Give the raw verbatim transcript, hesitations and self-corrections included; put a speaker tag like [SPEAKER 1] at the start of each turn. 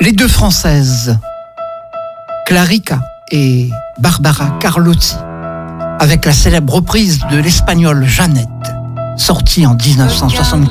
[SPEAKER 1] Les deux Françaises, Clarica et Barbara Carlotti, avec la célèbre reprise de l'espagnole Jeannette, sortie en dix-neuf cent soixante-quatorze.